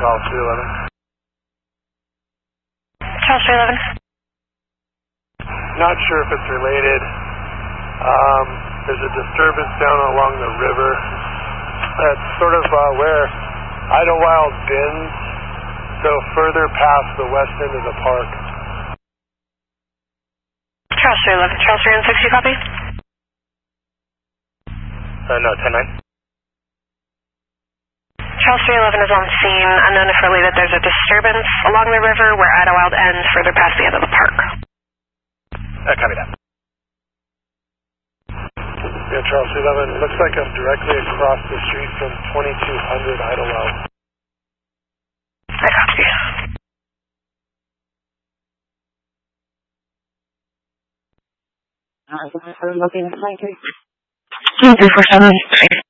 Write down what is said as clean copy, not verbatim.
Charles 311. Charles 311. Not sure if it's related. There's a disturbance down along the river. That's sort of where Idlewild bends, so further past the west end of the park. Charles 311. Charles 316, you copy? No, 10-9. Charles 311 is on scene. Unknown if related. There's a disturbance along the river where Idlewild ends, further past the end of the park. Copy that. Yeah, Charles 311. Looks like I'm directly across the street from 2200 Idlewild. I copy. I'm looking at my 347.